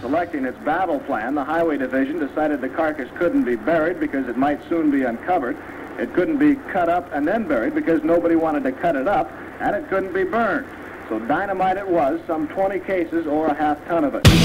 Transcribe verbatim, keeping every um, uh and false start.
selecting its battle plan, the Highway Division decided the carcass couldn't be buried because it might soon be uncovered. It couldn't be cut up and then buried because nobody wanted to cut it up, and it couldn't be burned. So dynamite it was, some twenty cases or a half ton of it.